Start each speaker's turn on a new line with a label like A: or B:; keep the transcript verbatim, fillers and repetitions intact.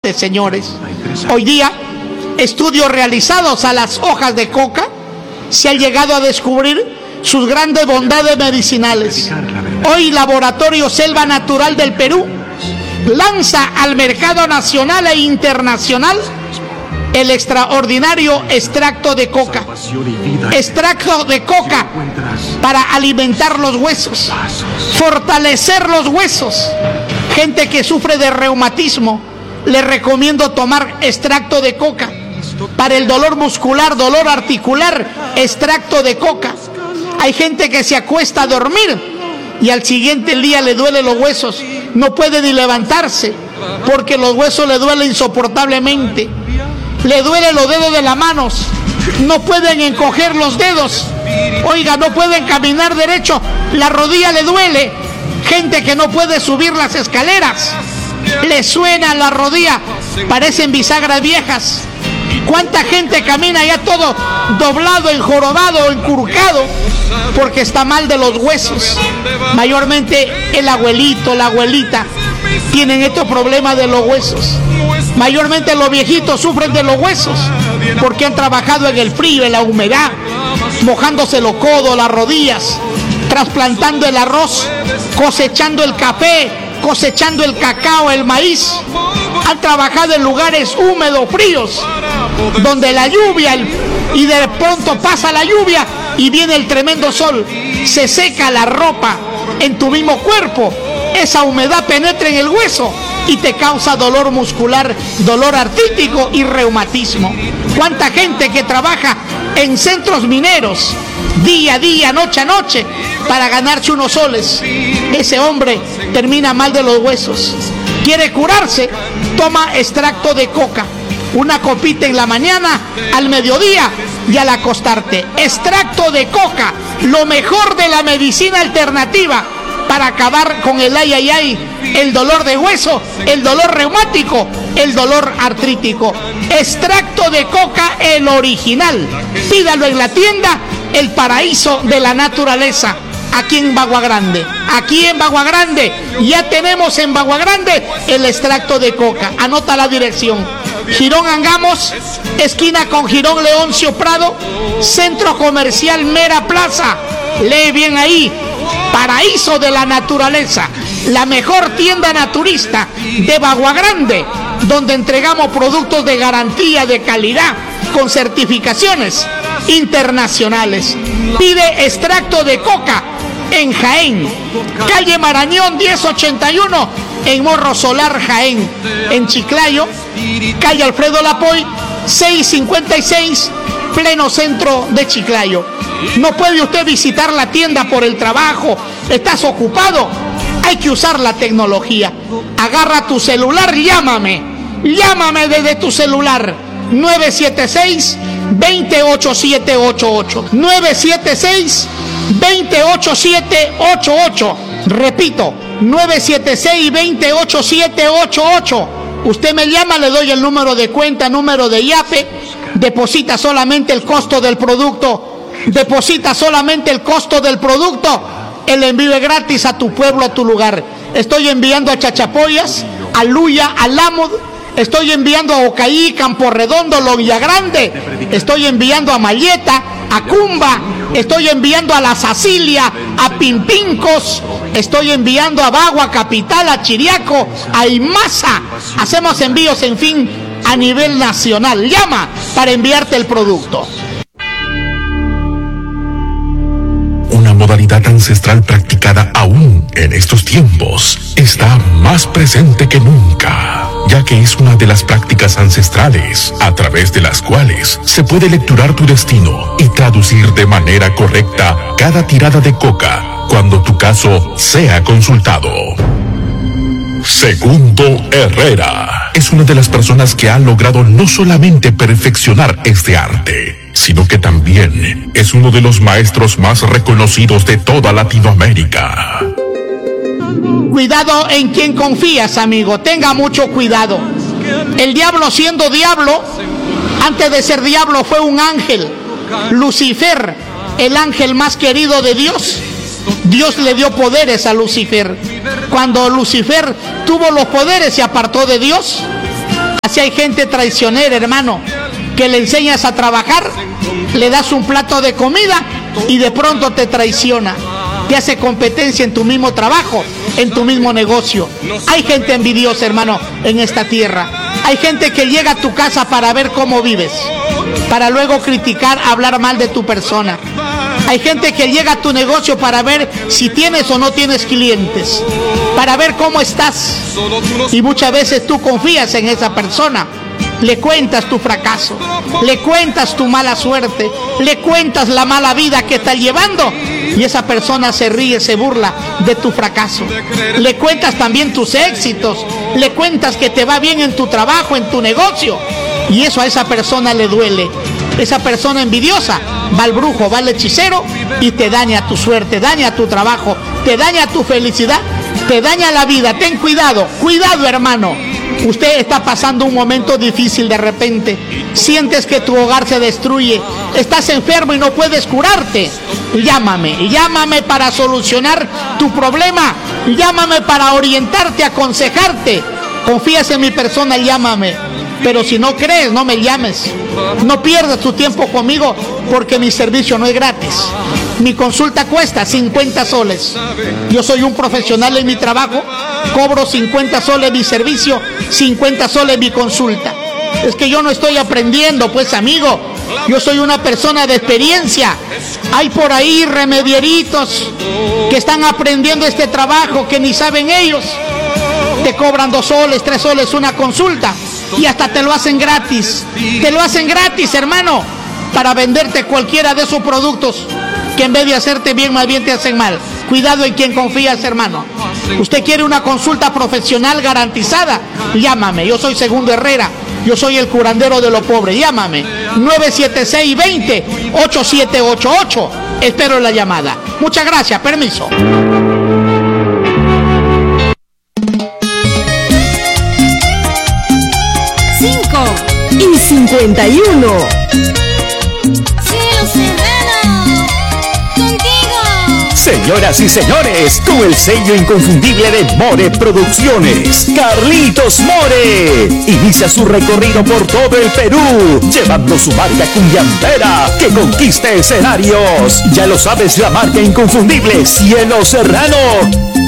A: Señores, hoy día, estudios realizados a las hojas de coca se ha llegado a descubrir sus grandes bondades medicinales. Hoy, Laboratorio Selva Natural del Perú lanza al mercado nacional e internacional el extraordinario extracto de coca. Extracto de coca para alimentar los huesos, fortalecer los huesos. Gente que sufre de reumatismo, les recomiendo tomar extracto de coca. Para el dolor muscular, dolor articular, extracto de coca. Hay gente que se acuesta a dormir y al siguiente día le duelen los huesos, no puede ni levantarse porque los huesos le duelen insoportablemente. Le duelen los dedos de las manos, no pueden encoger los dedos. Oiga, no pueden caminar derecho, la rodilla le duele. Gente que no puede subir las escaleras, le suena la rodilla, parecen bisagras viejas. ¿Cuánta gente camina ya todo doblado, enjorobado, encurcado, porque está mal de los huesos? Mayormente el abuelito, la abuelita tienen estos problemas de los huesos. Mayormente los viejitos sufren de los huesos porque han trabajado en el frío, en la humedad, mojándose los codos, las rodillas, trasplantando el arroz, cosechando el café, cosechando el cacao, el maíz. Han trabajado en lugares húmedos, fríos, donde la lluvia, el, y de pronto pasa la lluvia y viene el tremendo sol, se seca la ropa en tu mismo cuerpo, esa humedad penetra en el hueso y te causa dolor muscular, dolor artrítico y reumatismo. ¿Cuánta gente que trabaja en centros mineros, día a día, noche a noche, para ganarse unos soles? Ese hombre termina mal de los huesos. ¿Quiere curarse? Toma extracto de coca. Una copita en la mañana, al mediodía y al acostarte. Extracto de coca, lo mejor de la medicina alternativa para acabar con el ay ay ay, el dolor de hueso, el dolor reumático, el dolor artrítico. Extracto de coca, el original. Pídalo en la tienda El Paraíso de la Naturaleza, aquí en Bagua Grande. Aquí en Bagua Grande, ya tenemos en Bagua Grande el extracto de coca. Anota la dirección: Girón Angamos, esquina con Girón Leoncio Prado, Centro Comercial Mera Plaza. Lee bien ahí: Paraíso de la Naturaleza, la mejor tienda naturista de Bagua Grande, donde entregamos productos de garantía, de calidad, con certificaciones internacionales. Pide extracto de coca en Jaén, calle Marañón diez ochenta y uno, en Morro Solar, Jaén. En Chiclayo, calle Alfredo Lapoy seiscientos cincuenta y seis, pleno centro de Chiclayo. No puede usted visitar la tienda por el trabajo, estás ocupado, hay que usar la tecnología. Agarra tu celular, llámame, llámame desde tu celular. nueve siete seis, dos cero ocho siete ocho ocho, nueve siete seis, dos cero ocho siete ocho ocho. Repito, nueve siete seis, dos cero ocho siete ocho ocho. Usted me llama, le doy el número de cuenta, número de YAPE, deposita solamente el costo del producto, deposita solamente el costo del producto, el envío es gratis a tu pueblo, a tu lugar. Estoy enviando a Chachapoyas, a Luya, a Lamud, estoy enviando a Ocaí, Campo Redondo, Logia Grande, estoy enviando a Mayeta, a Cumba, estoy enviando a La Sacilia, a Pimpincos, estoy enviando a Bagua Capital, a Chiriaco, a Imasa. Hacemos envíos, en fin, a nivel nacional. Llama para enviarte el producto.
B: Una modalidad ancestral practicada aún en estos tiempos está más presente que nunca, ya que es una de las prácticas ancestrales a través de las cuales se puede lecturar tu destino y traducir de manera correcta cada tirada de coca cuando tu caso sea consultado. Segundo Herrera es una de las personas que ha logrado no solamente perfeccionar este arte, sino que también es uno de los maestros más reconocidos de toda Latinoamérica.
A: Cuidado en quien confías, amigo, tenga mucho cuidado. El diablo, siendo diablo, antes de ser diablo fue un ángel. Lucifer, el ángel más querido de Dios, Dios le dio poderes a Lucifer. Cuando Lucifer tuvo los poderes, se apartó de Dios. Así hay gente traicionera, hermano, que le enseñas a trabajar, le das un plato de comida y de pronto te traiciona. Te hace competencia en tu mismo trabajo, en tu mismo negocio. Hay gente envidiosa, hermano, en esta tierra. Hay gente que llega a tu casa para ver cómo vives, para luego criticar, hablar mal de tu persona. Hay gente que llega a tu negocio para ver si tienes o no tienes clientes, para ver cómo estás. Y muchas veces tú confías en esa persona. Le cuentas tu fracaso, le cuentas tu mala suerte, le cuentas la mala vida que estás llevando y esa persona se ríe, se burla de tu fracaso. Le cuentas también tus éxitos, le cuentas que te va bien en tu trabajo, en tu negocio, y eso a esa persona le duele. Esa persona envidiosa va al brujo, va al hechicero y te daña tu suerte, daña tu trabajo, te daña tu felicidad, te daña la vida. Ten cuidado, cuidado, hermano. Usted está pasando un momento difícil de repente, sientes que tu hogar se destruye, estás enfermo y no puedes curarte. Llámame, llámame para solucionar tu problema, llámame para orientarte, aconsejarte. Confías en mi persona, llámame. Pero si no crees, no me llames. No pierdas tu tiempo conmigo porque mi servicio no es gratis. Mi consulta cuesta cincuenta soles. Yo soy un profesional en mi trabajo, cobro cincuenta soles mi servicio, cincuenta soles mi consulta. Es que yo no estoy aprendiendo, pues, amigo. Yo soy una persona de experiencia. Hay por ahí remedieritos que están aprendiendo este trabajo que ni saben ellos. Te cobran dos soles, tres soles una consulta y hasta te lo hacen gratis. Te lo hacen gratis, hermano, para venderte cualquiera de esos productos que en vez de hacerte bien, más bien te hacen mal. Cuidado en quien confías, hermano. Usted quiere una consulta profesional garantizada, llámame. Yo soy Segundo Herrera, yo soy el curandero de los pobres. Llámame, nueve siete seis, veinte, ochenta y siete ochenta y ocho. Espero la llamada. Muchas gracias, permiso.
C: Y cincuenta y uno.
D: Cielo Serrano, contigo.
E: Señoras y señores, con el sello inconfundible de More Producciones, Carlitos More inicia su recorrido por todo el Perú, llevando su marca cumbiambera que conquista escenarios. Ya lo sabes, la marca inconfundible Cielo Serrano